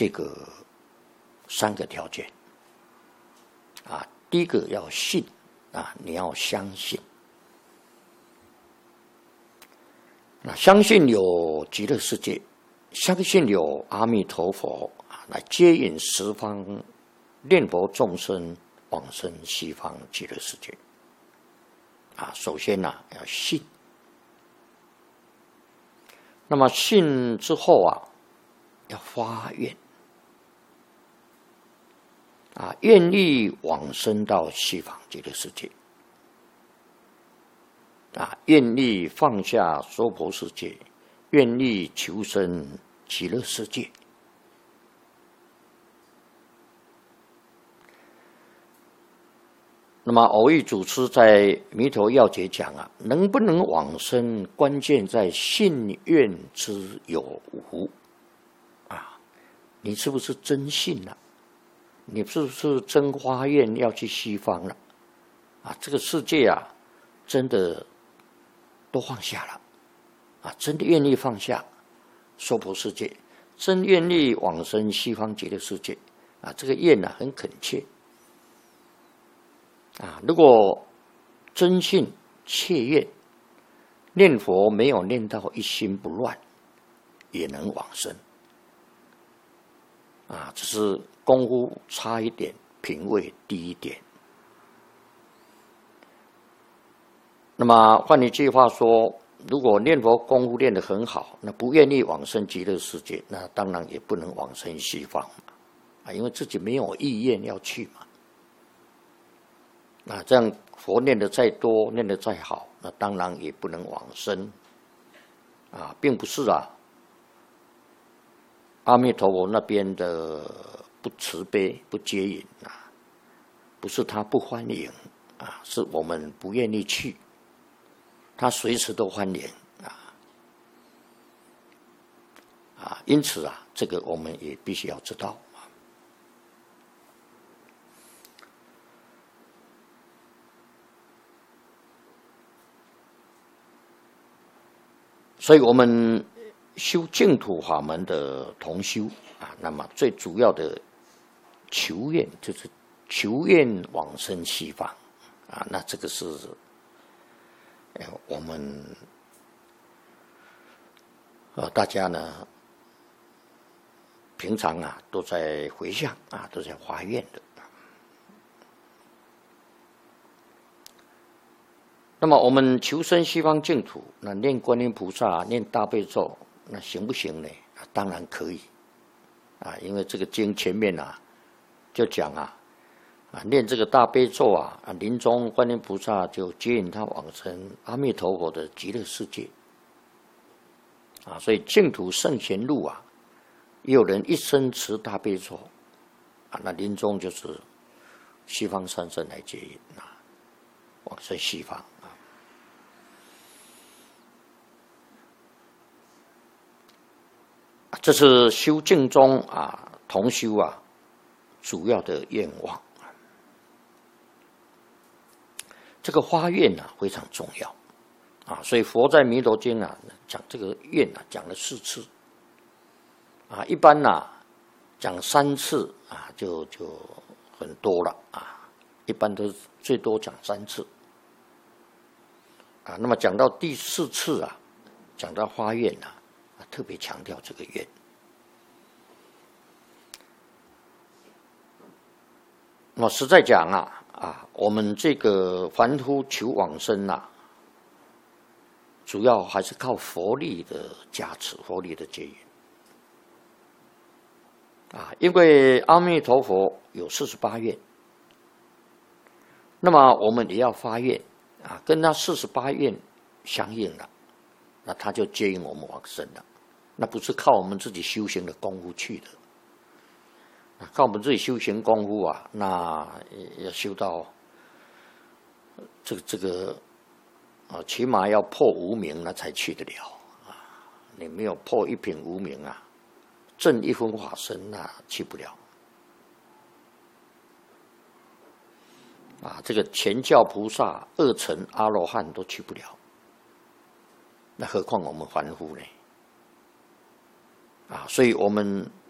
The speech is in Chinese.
这个3个条件啊。第一个要信啊，你要相信。那相信有极乐世界，相信有阿弥陀佛啊，来接引十方念佛众生往生西方极乐世界啊。首先要信。那么信之后要发愿啊，愿力往生到西方极乐世界啊，愿力放下娑婆世界，愿力求生极乐世界。那么偶益祖师在《弥陀要解》讲能不能往生，关键在信愿之有无啊。你是不是真信了？你是不是真发愿要去西方了？啊，这个世界真的都放下了啊，真的愿意放下娑婆世界，真愿意往生西方极乐世界啊，这个愿很恳切啊。如果真信切愿，念佛没有念到一心不乱，也能往生啊，只是功夫差一点，品位低一点。那么换一句话说，如果念佛功夫练得很好，那不愿意往生极乐世界，那当然也不能往生西方啊，因为自己没有意愿要去嘛。那这样佛念得再多，念得再好，那当然也不能往生啊，并不是阿弥陀佛那边的不慈悲不接引不是他不欢迎是我们不愿意去，他随时都欢迎因此这个我们也必须要知道所以我们修净土法门的同修那么最主要的求愿就是求愿往生西方那这个是我们大家呢平常都在回向都在发愿的。那么我们求生西方净土，那念观音菩萨，念大悲咒，那行不行呢？当然可以因为这个经前面就讲念这个大悲咒临终观音菩萨就接引他往生阿弥陀佛的极乐世界所以净土圣贤录也有人一生持大悲咒那临终就是西方三圣来接引往生西方这是修净宗同修主要的愿望。这个发愿非常重要所以佛在弥陀经讲这个愿讲了4次一般讲3次就很多了一般都最多讲3次那么讲到第4次讲到发愿特别强调这个愿那么实在讲我们这个凡夫求往生主要还是靠佛力的加持，佛力的接引因为阿弥陀佛有48愿，那么我们也要发愿跟他48愿相应了，那他就接引我们往生了。那不是靠我们自己修行的功夫去的，靠我们自己修行功夫那要修到这个起码要破无明那才去得了你没有破一品无明证一分法身那去不了这个前教菩萨2乘阿罗汉都去不了，那何况我们凡夫呢所以我们